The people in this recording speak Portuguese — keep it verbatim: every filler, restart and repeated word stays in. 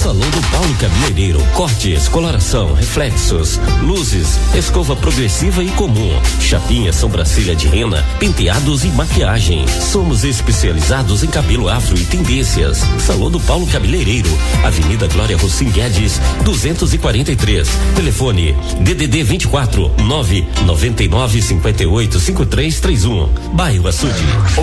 Salão do Paulo Cabeleireiro, cortes, coloração, reflexos, luzes, escova progressiva e comum, chapinha, sobrancelha de rena, penteados e maquiagem. Somos especializados em cabelo afro e tendências. Salão do Paulo Cabeleireiro, Avenida Glória Rossim Guedes, duzentos e quarenta e três. Telefone D D D vinte e quatro, nove nove nove, cinquenta e oito, cinquenta e três trinta e um. Bairro Açude.